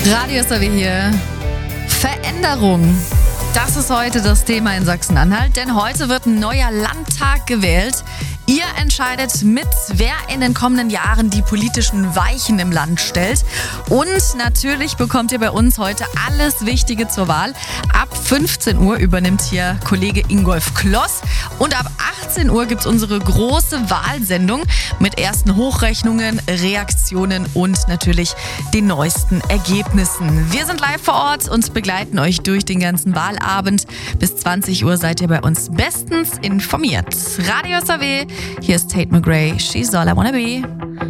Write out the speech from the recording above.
Radio SAW hier. Veränderung. Das ist heute das Thema in Sachsen-Anhalt, denn heute wird ein neuer Landtag gewählt. Ihr entscheidet mit, wer in den kommenden Jahren die politischen Weichen im Land stellt. Und natürlich bekommt ihr bei uns heute alles Wichtige zur Wahl. Ab 15 Uhr übernimmt hier Kollege Ingolf Kloss. Und ab 18 Uhr gibt es unsere große Wahlsendung mit ersten Hochrechnungen, Reaktionen und natürlich den neuesten Ergebnissen. Wir sind live vor Ort und begleiten euch durch den ganzen Wahlabend. Bis 20 Uhr seid ihr bei uns bestens informiert. Radio SAW. Hier ist Tate McRae, She's All I Wanna Be.